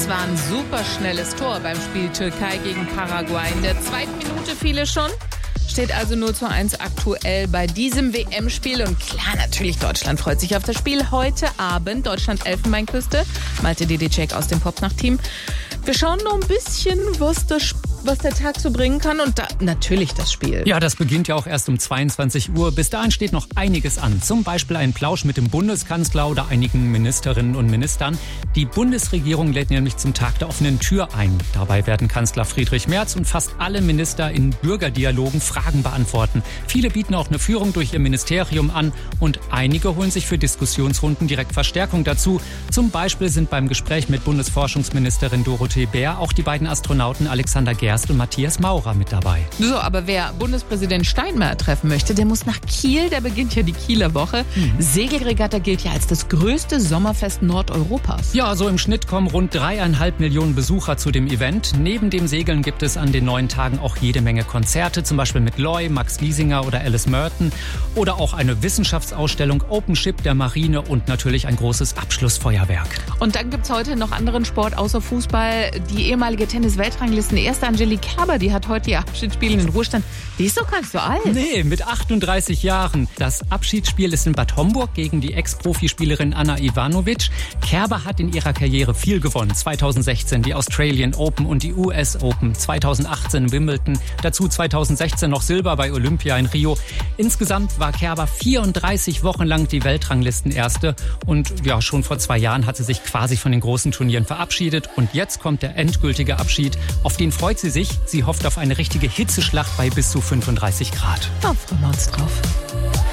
Das war ein super schnelles Tor beim Spiel Türkei gegen Paraguay. In der 2. Minute fiel es schon. Steht also 0:1 aktuell bei diesem WM-Spiel. Und klar, natürlich, Deutschland freut sich auf das Spiel heute Abend. Deutschland-Elfenbeinküste. Malte Dedicek aus dem Popnacht-Team. Wir schauen noch ein bisschen, was der Tag so bringen kann. Und da natürlich das Spiel. Ja, das beginnt ja auch erst um 22 Uhr. Bis dahin steht noch einiges an. Zum Beispiel ein Plausch mit dem Bundeskanzler oder einigen Ministerinnen und Ministern. Die Bundesregierung lädt nämlich zum Tag der offenen Tür ein. Dabei werden Kanzler Friedrich Merz und fast alle Minister in Bürgerdialogen Fragen beantworten. Viele bieten auch eine Führung durch ihr Ministerium an und einige holen sich für Diskussionsrunden direkt Verstärkung dazu. Zum Beispiel sind beim Gespräch mit Bundesforschungsministerin Dorothee Bär auch die beiden Astronauten Alexander Gerst und Matthias Maurer mit dabei. So, aber wer Bundespräsident Steinmeier treffen möchte, der muss nach Kiel. Da beginnt ja die Kieler Woche. Segelregatta gilt ja als das größte Sommerfest Nordeuropas. Ja, so im Schnitt kommen rund 3,5 Millionen Besucher zu dem Event. Neben dem Segeln gibt es an den 9 Tagen auch jede Menge Konzerte, zum Beispiel mit Loy, Max Giesinger oder Alice Merton. Oder auch eine Wissenschaftsausstellung, Open Ship der Marine und natürlich ein großes Abschlussfeuerwerk. Und dann gibt's heute noch anderen Sport außer Fußball. Die ehemalige Tennis-Weltranglisten-Erste Angelique Kerber, die hat heute ihr Abschiedsspiel in den Ruhestand. Die ist doch gar nicht so alt. Nee, mit 38 Jahren. Das Abschiedsspiel ist in Bad Homburg gegen die Ex-Profispielerin Anna Ivanovic. Kerber hat in ihrer Karriere viel gewonnen. 2016 die Australian Open und die US Open. 2018 Wimbledon. Dazu 2016 noch Silber bei Olympia in Rio. Insgesamt war Kerber 34 Wochen lang die Weltranglisten-Erste. Und ja, schon vor 2 Jahren hat sie sich quasi von den großen Turnieren verabschiedet. Und jetzt kommt der endgültige Abschied. Auf den freut sie sich. Sie hofft auf eine richtige Hitzeschlacht bei bis zu 35 Grad. Da freuen wir uns drauf.